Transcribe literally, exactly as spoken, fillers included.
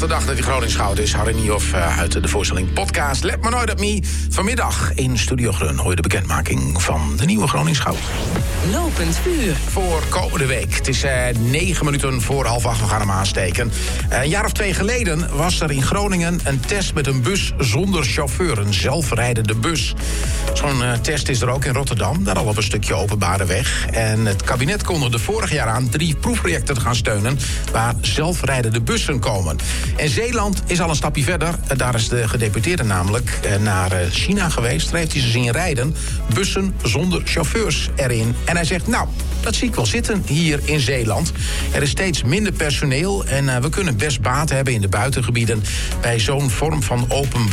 laatste dag dat die Gronings goud is. Harry Niehoff uh, uit de voorstelling podcast Let Me Nooit Op Me. Vanmiddag in Studio Grun hoor je de bekendmaking van de nieuwe Gronings goud. Lopend vuur. Voor komende week. Het is uh, negen minuten voor half acht. We gaan hem aansteken. Uh, een jaar of twee geleden was er in Groningen een test met een bus zonder chauffeur. Een zelfrijdende bus. Zo'n uh, test is er ook in Rotterdam. Daar al op een stukje openbare weg. En het kabinet kondigde vorig jaar aan drie proefprojecten te gaan steunen waar zelfrijdende bussen komen. En Zeeland is al een stapje verder. Daar is de gedeputeerde namelijk naar China geweest. Daar heeft hij ze zien rijden. Bussen zonder chauffeurs erin. En hij zegt, nou, dat zie ik wel zitten hier in Zeeland. Er is steeds minder personeel en uh, we kunnen best baat hebben in de buitengebieden bij zo'n vorm van openbaar